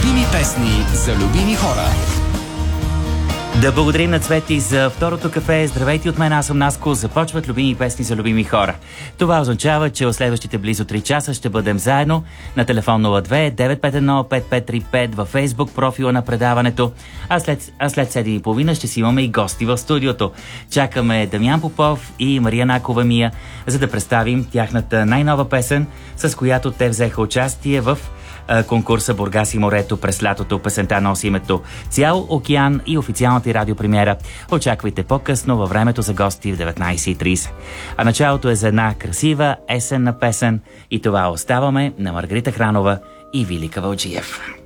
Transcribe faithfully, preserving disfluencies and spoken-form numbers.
Любими песни за любими хора. Да благодарим на Цвети за второто кафе. Здравейте от мен, аз съм Наско. Започват любими песни за любими хора. Това означава, че в следващите близо три часа ще бъдем заедно на телефон нула две девет пет едно пет пет три пет във Фейсбук профила на предаването. А след, а след седем и половина ще си имаме и гости в студиото. Чакаме Дамян Попов и Мария Накова Мия, за да представим тяхната най-нова песен, с която те взеха участие в конкурса Бургас и морето през лятото. Песента носи името Цял океан и официалната радиопремиера очаквайте по-късно във времето за гости в деветнайсет и трийсет. А началото е за една красива есенна песен и това оставаме на Маргарита Хранова и Вили Кавалджиев.